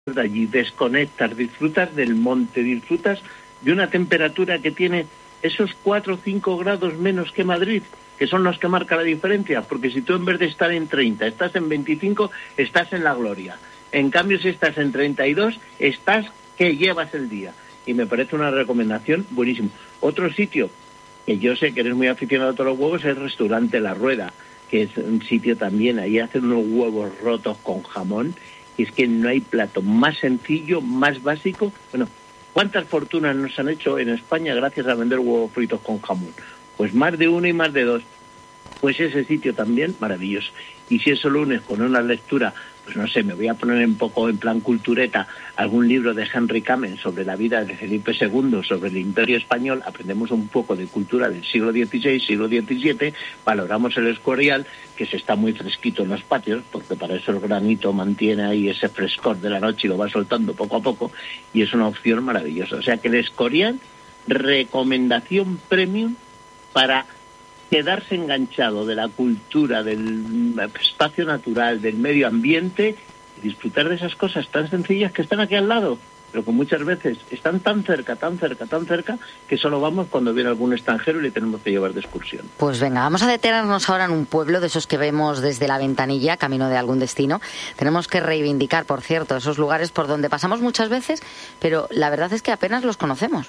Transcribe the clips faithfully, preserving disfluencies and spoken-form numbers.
de allí, desconectas, disfrutas del monte, disfrutas de una temperatura que tiene esos cuatro o cinco grados menos que Madrid, que son los que marcan la diferencia, porque si tú en vez de estar en treinta, estás en veinticinco, estás en la gloria. En cambio, si estás en treinta y dos, estás que llevas el día. Y me parece una recomendación buenísima. Otro sitio, que yo sé que eres muy aficionado a todos los huevos, es el restaurante La Rueda, que es un sitio también, ahí hacen unos huevos rotos con jamón, y es que no hay plato más sencillo, más básico. Bueno, ¿cuántas fortunas nos han hecho en España gracias a vender huevos fritos con jamón? Pues más de uno y más de dos. Pues ese sitio también maravilloso. Y si eso lo unes con una lectura, pues no sé, me voy a poner un poco en plan cultureta, algún libro de Henry Kamen sobre la vida de Felipe segundo, sobre el Imperio Español, aprendemos un poco de cultura del siglo dieciséis, siglo diecisiete, valoramos el Escorial, que se está muy fresquito en los patios, porque para eso el granito mantiene ahí ese frescor de la noche y lo va soltando poco a poco, y es una opción maravillosa. O sea que el Escorial, recomendación premium para quedarse enganchado de la cultura, del espacio natural, del medio ambiente, y disfrutar de esas cosas tan sencillas que están aquí al lado, pero que muchas veces están tan cerca, tan cerca, tan cerca, que solo vamos cuando viene algún extranjero y le tenemos que llevar de excursión. Pues venga, vamos a detenernos ahora en un pueblo de esos que vemos desde la ventanilla, camino de algún destino. Tenemos que reivindicar, por cierto, esos lugares por donde pasamos muchas veces, pero la verdad es que apenas los conocemos.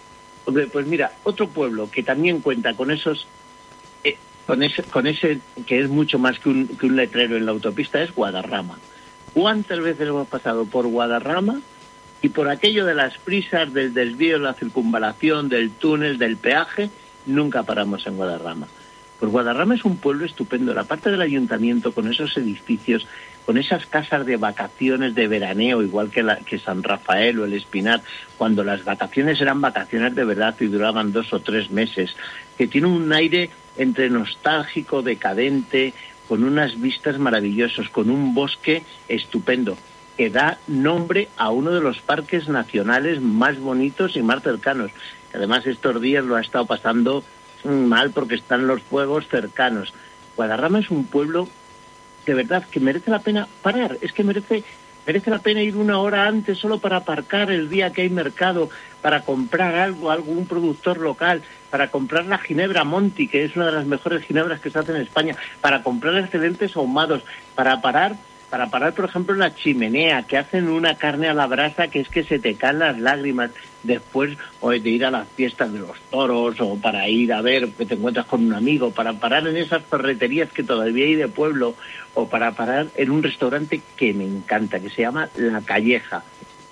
Pues mira, otro pueblo que también cuenta con esos... Eh, con ese, con ese que es mucho más que un, que un letrero en la autopista, es Guadarrama. ¿Cuántas veces hemos pasado por Guadarrama y por aquello de las prisas, del desvío, la circunvalación, del túnel, del peaje, nunca paramos en Guadarrama? Pues Guadarrama es un pueblo estupendo. La parte del ayuntamiento, con esos edificios, con esas casas de vacaciones de veraneo, igual que, la, que San Rafael o el Espinar, cuando las vacaciones eran vacaciones de verdad y duraban dos o tres meses, que tiene un aire entre nostálgico, decadente, con unas vistas maravillosas, con un bosque estupendo, que da nombre a uno de los parques nacionales más bonitos y más cercanos. Que además estos días lo ha estado pasando mal porque están los fuegos cercanos. Guadarrama es un pueblo de verdad que merece la pena parar, es que merece... Merece la pena ir una hora antes solo para aparcar el día que hay mercado, para comprar algo, algún productor local, para comprar la ginebra Monti, que es una de las mejores ginebras que se hace en España, para comprar excelentes ahumados, para parar, para parar, por ejemplo, en la Chimenea, que hacen una carne a la brasa que es que se te caen las lágrimas, después o de ir a las fiestas de los toros, o para ir a ver que te encuentras con un amigo, para parar en esas ferreterías que todavía hay de pueblo, o para parar en un restaurante que me encanta, que se llama La Calleja.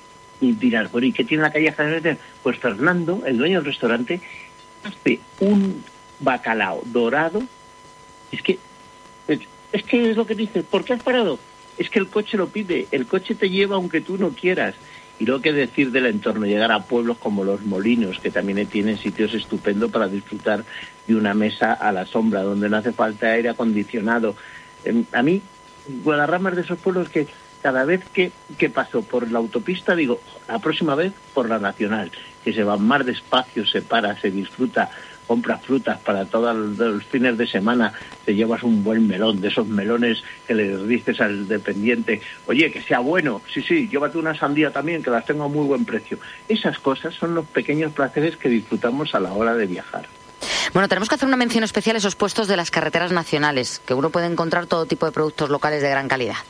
Y dirás, bueno, ¿y qué tiene La Calleja? Pues Fernando, el dueño del restaurante, hace un bacalao dorado. Es que es, es que es lo que dices, ¿por qué has parado? Es que el coche lo pide, el coche te lleva aunque tú no quieras. Y luego que decir del entorno, llegar a pueblos como Los Molinos, que también tienen sitios estupendos para disfrutar de una mesa a la sombra, donde no hace falta aire acondicionado. Eh, a mí, Guadarrama es de esos pueblos que cada vez que, que paso por la autopista digo, la próxima vez por la nacional, que se va más despacio, se para, se disfruta, compras frutas para todos los fines de semana, te llevas un buen melón, de esos melones que le dices al dependiente, oye, que sea bueno, sí, sí, llévate una sandía también, que las tengo a muy buen precio. Esas cosas son los pequeños placeres que disfrutamos a la hora de viajar. Bueno, tenemos que hacer una mención especial a esos puestos de las carreteras nacionales, que uno puede encontrar todo tipo de productos locales de gran calidad.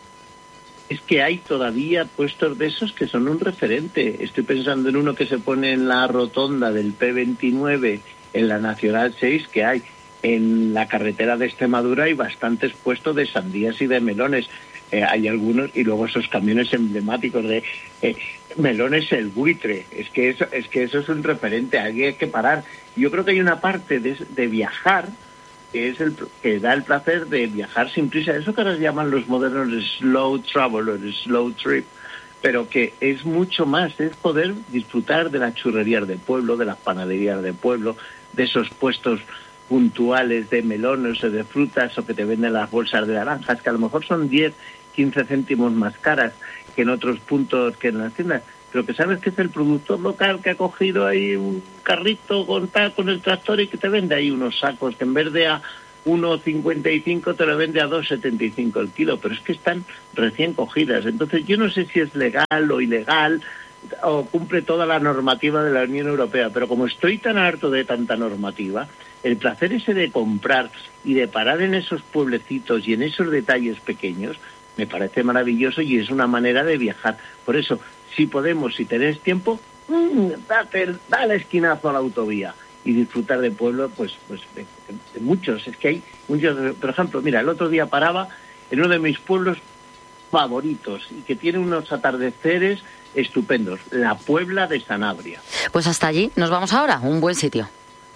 Es que hay todavía puestos de esos que son un referente. Estoy pensando en uno que se pone en la rotonda del P veintinueve, en la Nacional seis, que hay en la carretera de Extremadura, hay bastantes puestos de sandías y de melones. Eh, hay algunos, y luego esos camiones emblemáticos de eh, melones el buitre. Es que eso es que eso es un referente, aquí hay que parar. Yo creo que hay una parte de, de viajar que es el que da el placer de viajar sin prisa, eso que ahora llaman los modernos slow travel o el slow trip, pero que es mucho más, es poder disfrutar de las churrerías de pueblo, de las panaderías de pueblo, de esos puestos puntuales de melones o de frutas, o que te venden las bolsas de naranjas, que a lo mejor son diez, quince céntimos más caras que en otros puntos, que en las tiendas, pero que sabes que es el productor local que ha cogido ahí un carrito con tal, con el tractor, y que te vende ahí unos sacos que en vez de a uno cincuenta y cinco te lo vende a dos setenta y cinco el kilo, pero es que están recién cogidas. Entonces yo no sé si es legal o ilegal o cumple toda la normativa de la Unión Europea, pero como estoy tan harto de tanta normativa, el placer ese de comprar y de parar en esos pueblecitos y en esos detalles pequeños me parece maravilloso y es una manera de viajar. Por eso, si podemos, si tenéis tiempo, mmm, date, dale esquinazo a la autovía y disfrutar de pueblo, pues, pues de, de muchos. Es que hay muchos. Por ejemplo, mira, el otro día paraba en uno de mis pueblos favoritos y que tiene unos atardeceres estupendos, la Puebla de Sanabria. Pues hasta allí nos vamos ahora, un buen sitio.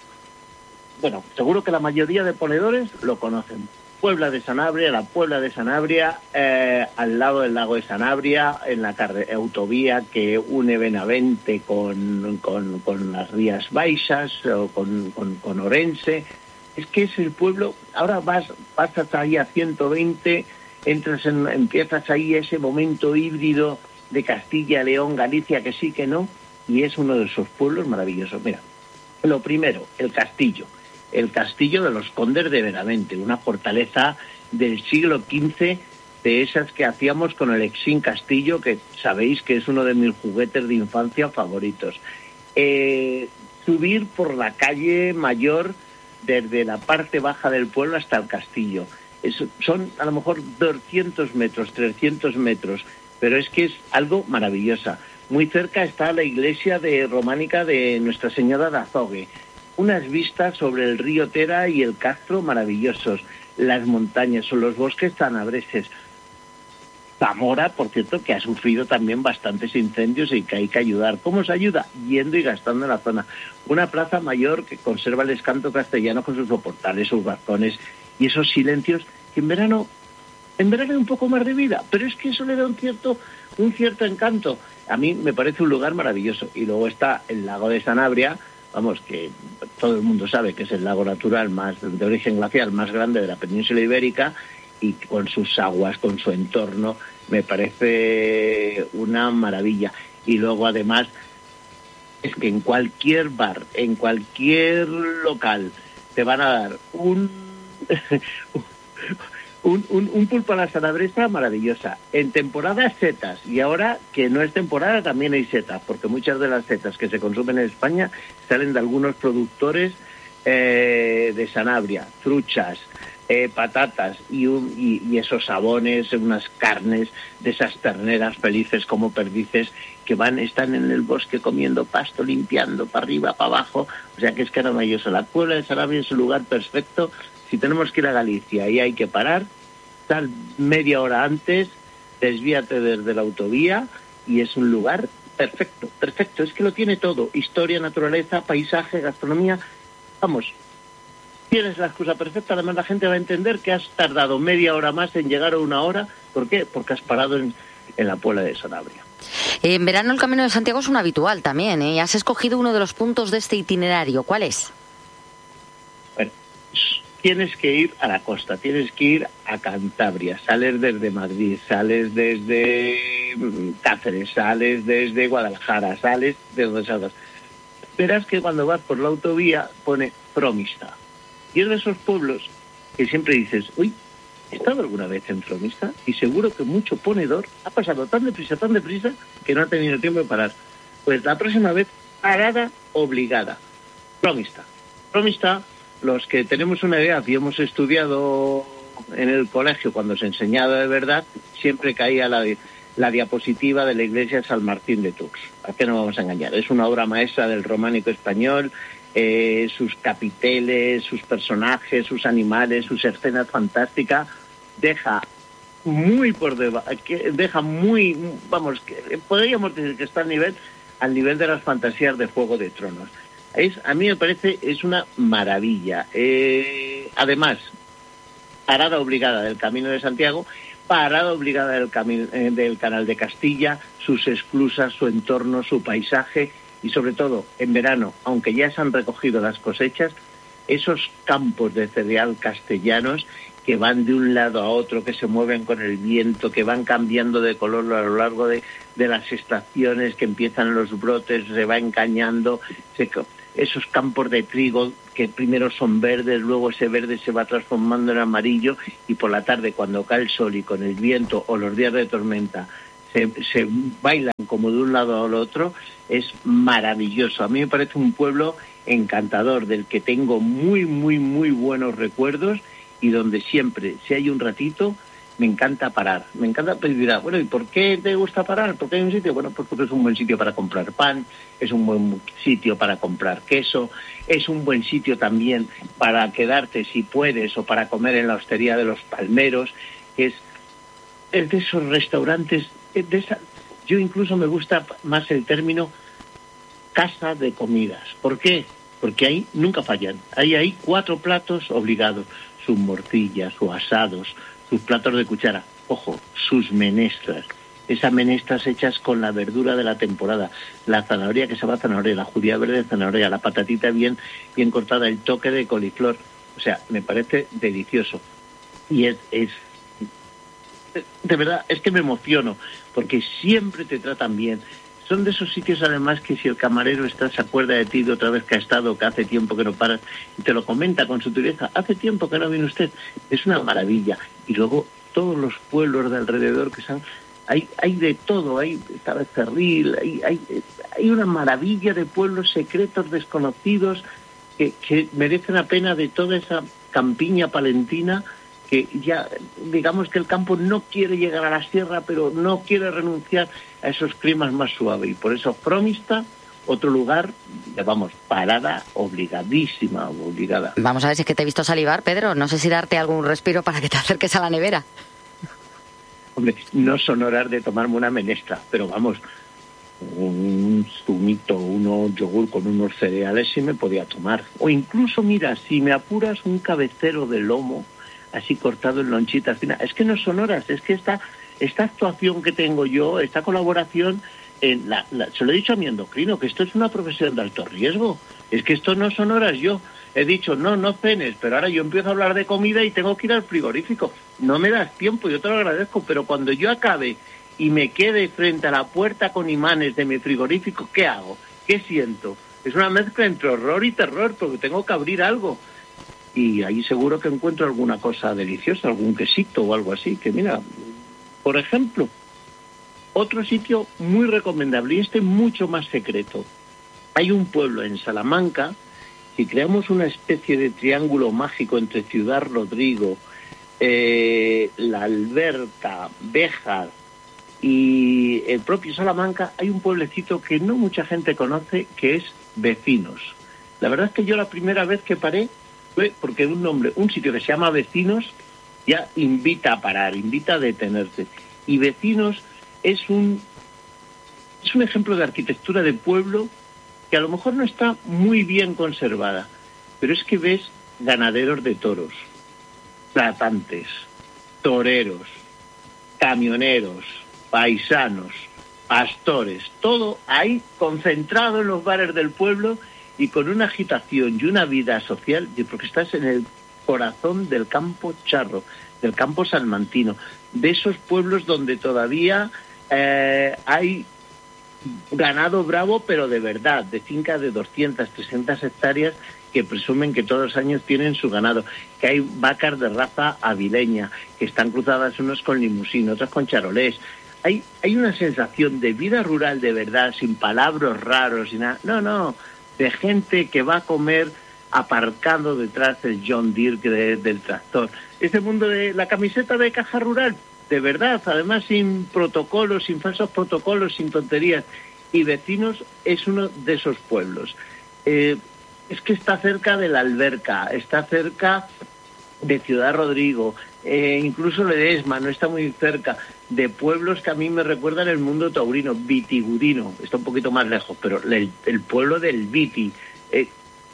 Bueno, seguro que la mayoría de ponedores lo conocen. Puebla de Sanabria, la Puebla de Sanabria, eh, al lado del lago de Sanabria, en la carre- autovía que une Benavente con, con, con las Rías Baixas o con, con, con Orense. Es que es el pueblo, ahora vas, pasas ahí a ciento veinte, entras en, empiezas ahí ese momento híbrido de Castilla, León, Galicia, que sí, que no, y es uno de esos pueblos maravillosos. Mira, lo primero, el castillo. El castillo de los condes de Benavente, una fortaleza del siglo quince, de esas que hacíamos con el Exín Castillo, que sabéis que es uno de mis juguetes de infancia favoritos. Eh, subir por la calle Mayor desde la parte baja del pueblo hasta el castillo. Es, son a lo mejor doscientos metros, trescientos metros, pero es que es algo maravilloso. Muy cerca está la iglesia de románica de Nuestra Señora de Azogue. Unas vistas sobre el río Tera y el Castro maravillosos, las montañas o los bosques sanabreses. Zamora, por cierto, que ha sufrido también bastantes incendios y que hay que ayudar. ¿Cómo se ayuda? Yendo y gastando en la zona. Una plaza mayor que conserva el escanto castellano con sus soportales, sus balcones y esos silencios que en verano, en verano hay un poco más de vida, pero es que eso le da un cierto, un cierto encanto. A mí me parece un lugar maravilloso. Y luego está el lago de Sanabria, vamos, que todo el mundo sabe que es el lago natural más de origen glacial más grande de la península ibérica, y con sus aguas, con su entorno, me parece una maravilla. Y luego además es que en cualquier bar, en cualquier local, te van a dar un un, un, un pulpo a la sanabresa maravillosa. En temporada setas, y ahora que no es temporada también hay setas, porque muchas de las setas que se consumen en España salen de algunos productores eh, de Sanabria, truchas, eh, patatas y, un, y, y esos sabones, unas carnes de esas terneras felices como perdices que van, están en el bosque comiendo pasto, limpiando para arriba, para abajo. O sea que es que era maravilloso. La Puebla de Sanabria es un lugar perfecto. Si tenemos que ir a Galicia y hay que parar, sal media hora antes, desvíate desde la autovía y es un lugar perfecto, perfecto. Es que lo tiene todo: historia, naturaleza, paisaje, gastronomía. Vamos, tienes la excusa perfecta. Además la gente va a entender que has tardado media hora más en llegar a una hora. ¿Por qué? Porque has parado en, en la Puebla de Sanabria. En verano el Camino de Santiago es un habitual también, ¿eh? Has escogido uno de los puntos de este itinerario. ¿Cuál es? Bueno, tienes que ir a la costa, tienes que ir a Cantabria, sales desde Madrid, sales desde Cáceres, sales desde Guadalajara, sales de donde salgas. Verás que cuando vas por la autovía pone Fromista. Y es de esos pueblos que siempre dices, uy, ¿he estado alguna vez en Fromista? Y seguro que mucho ponedor ha pasado tan deprisa, tan deprisa, que no ha tenido tiempo de parar. Pues la próxima vez, parada obligada. Fromista. Fromista, los que tenemos una idea, que hemos estudiado en el colegio cuando se enseñaba de verdad, siempre caía la, la diapositiva de la iglesia de San Martín de Tours. ¿A qué no vamos a engañar? Es una obra maestra del románico español. Eh, sus capiteles, sus personajes, sus animales, sus escenas fantásticas, deja muy por debajo, deja muy, vamos, que podríamos decir que está al nivel, al nivel de las fantasías de Juego de Tronos. Es, a mí me parece, es una maravilla. Eh, además, parada obligada del Camino de Santiago, parada obligada del, camino, eh, del Canal de Castilla, sus esclusas, su entorno, su paisaje. Y sobre todo, en verano, aunque ya se han recogido las cosechas, esos campos de cereal castellanos que van de un lado a otro, que se mueven con el viento, que van cambiando de color a lo largo de, de las estaciones, que empiezan los brotes, se va encañando. Se, esos campos de trigo que primero son verdes, luego ese verde se va transformando en amarillo y por la tarde cuando cae el sol y con el viento o los días de tormenta se, se bailan como de un lado al otro, es maravilloso. A mí me parece un pueblo encantador, del que tengo muy, muy, muy buenos recuerdos y donde siempre, si hay un ratito, me encanta parar. Me encanta, pues dirá, bueno, ¿y por qué te gusta parar? ¿Por qué hay un sitio? Bueno, pues porque es un buen sitio para comprar pan, es un buen sitio para comprar queso, es un buen sitio también para quedarte si puedes o para comer en la hostería de los Palmeros, que es, es de esos restaurantes, de esa, yo incluso me gusta más el término casa de comidas. ¿Por qué? Porque ahí nunca fallan. Ahí hay cuatro platos obligados, sus morcillas, sus asados, sus platos de cuchara, ojo, sus menestras, esas menestras hechas con la verdura de la temporada, la zanahoria que se llama zanahoria, la judía verde de zanahoria, la patatita bien, bien cortada, el toque de coliflor, o sea, me parece delicioso. Y es, es, de verdad, es que me emociono, porque siempre te tratan bien. Son de esos sitios además que si el camarero está, se acuerda de ti de otra vez que ha estado, que hace tiempo que no paras, y te lo comenta con su dureza, hace tiempo que no viene usted, es una maravilla. Y luego todos los pueblos de alrededor que son, hay, hay de todo, hay está Becerril, hay, hay, hay una maravilla de pueblos secretos, desconocidos, que, que merecen la pena de toda esa campiña palentina, que ya, digamos que el campo no quiere llegar a la sierra, pero no quiere renunciar a esos climas más suaves. Y por eso Fromista, otro lugar, vamos, parada obligadísima, obligada. Vamos a ver si es que te he visto salivar, Pedro. No sé si darte algún respiro para que te acerques a la nevera. Hombre, no son horas de tomarme una menestra, pero vamos, un zumito, unos yogur con unos cereales sí me podía tomar. O incluso, mira, si me apuras un cabecero de lomo, así cortado en lonchitas finas. Es que no son horas, es que esta, esta actuación que tengo yo, esta colaboración, en la, la, se lo he dicho a mi endocrino, que esto es una profesión de alto riesgo. Es que esto no son horas. Yo he dicho, no, no cenes, pero ahora yo empiezo a hablar de comida y tengo que ir al frigorífico. No me das tiempo, yo te lo agradezco, pero cuando yo acabe y me quede frente a la puerta con imanes de mi frigorífico, ¿qué hago? ¿Qué siento? Es una mezcla entre horror y terror, porque tengo que abrir algo. Y ahí seguro que encuentro alguna cosa deliciosa, algún quesito o algo así, que mira, por ejemplo, otro sitio muy recomendable y este mucho más secreto. Hay un pueblo en Salamanca, si creamos una especie de triángulo mágico entre Ciudad Rodrigo, eh, La Alberca, Béjar y el propio Salamanca, hay un pueblecito que no mucha gente conoce, que es Vecinos. La verdad es que yo la primera vez que paré fue porque un nombre, un sitio que se llama Vecinos, ya invita a parar, invita a detenerse. Y Vecinos es un, es un ejemplo de arquitectura de pueblo que a lo mejor no está muy bien conservada, pero es que ves ganaderos de toros, tratantes, toreros, camioneros, paisanos, pastores, todo ahí concentrado en los bares del pueblo y con una agitación y una vida social, porque estás en el corazón del campo charro, del campo salmantino, de esos pueblos donde todavía eh, hay ganado bravo, pero de verdad, de fincas de doscientas, trescientas hectáreas que presumen que todos los años tienen su ganado, que hay vacas de raza avileña, que están cruzadas unos con limusín, otras con charolés. Hay, hay una sensación de vida rural de verdad, sin palabras raros y nada. No, no, de gente que va a comer aparcando detrás del John Deere de, del tractor. Ese mundo de la camiseta de caja rural, de verdad, además sin protocolos, sin falsos protocolos, sin tonterías. Y Vecinos es uno de esos pueblos. Eh, es que está cerca de La Alberca, está cerca de Ciudad Rodrigo, eh, incluso Ledesma, no está muy cerca, de pueblos que a mí me recuerdan el mundo taurino, Vitigudino, está un poquito más lejos, pero el, el pueblo del Viti, eh,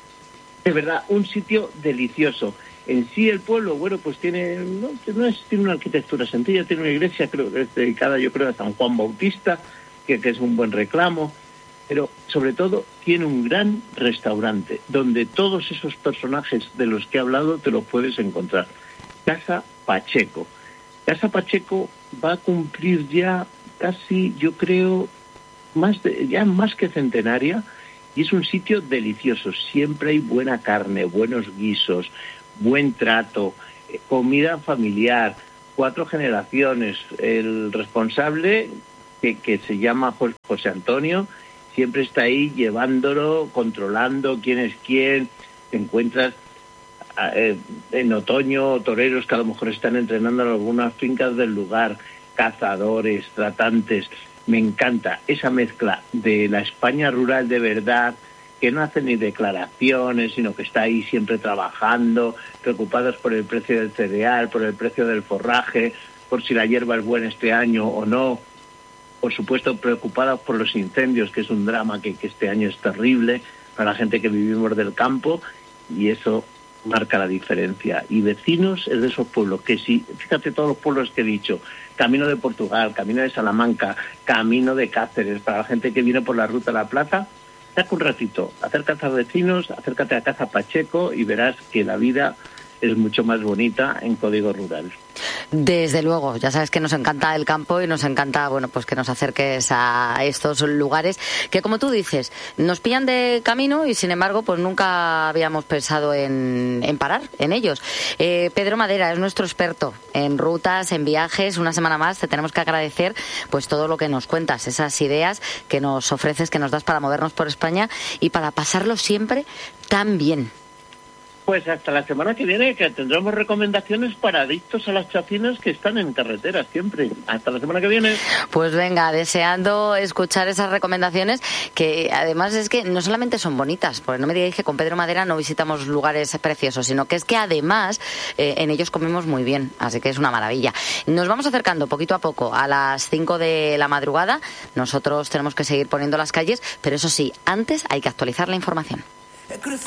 de verdad, un sitio delicioso. En sí el pueblo, bueno, pues tiene, no, no es, tiene una arquitectura sencilla, tiene una iglesia, creo que es dedicada, yo creo, a San Juan Bautista, que, que es un buen reclamo, pero sobre todo tiene un gran restaurante, donde todos esos personajes de los que he hablado te los puedes encontrar. Casa Pacheco. Casa Pacheco va a cumplir ya casi, yo creo, más de, ya más que centenaria, y es un sitio delicioso. Siempre hay buena carne, buenos guisos, buen trato, eh, comida familiar, cuatro generaciones. El responsable, que, que se llama José Antonio, siempre está ahí llevándolo, controlando quién es quién. Te encuentras eh, en otoño toreros que a lo mejor están entrenando en algunas fincas del lugar, cazadores, tratantes. Me encanta esa mezcla de la España rural de verdad, que no hace ni declaraciones, sino que está ahí siempre trabajando, preocupados por el precio del cereal, por el precio del forraje, por si la hierba es buena este año o no. Por supuesto, preocupados por los incendios, que es un drama que, que este año es terrible para la gente que vivimos del campo, y eso marca la diferencia. Y vecinos es de esos pueblos que sí, fíjate todos los pueblos que he dicho, camino de Portugal, camino de Salamanca, camino de Cáceres, para la gente que viene por la Ruta de la Plata, saca un ratito, acércate a vecinos, acércate a Casa Pacheco y verás que la vida es mucho más bonita en Código Rural. Desde luego, ya sabes que nos encanta el campo y nos encanta, bueno, pues que nos acerques a estos lugares que, como tú dices, nos pillan de camino y, sin embargo, pues nunca habíamos pensado en, en parar en ellos. Eh, Pedro Madera es nuestro experto en rutas, en viajes. Una semana más te tenemos que agradecer pues todo lo que nos cuentas, esas ideas que nos ofreces, que nos das para movernos por España y para pasarlo siempre tan bien. Pues hasta la semana que viene, que tendremos recomendaciones para adictos a las chacinas que están en carreteras siempre. Hasta la semana que viene. Pues venga, deseando escuchar esas recomendaciones, que además es que no solamente son bonitas, porque no me digáis que con Pedro Madera no visitamos lugares preciosos, sino que es que además eh, en ellos comemos muy bien, así que es una maravilla. Nos vamos acercando poquito a poco a las cinco de la madrugada. Nosotros tenemos que seguir poniendo las calles, pero eso sí, antes hay que actualizar la información.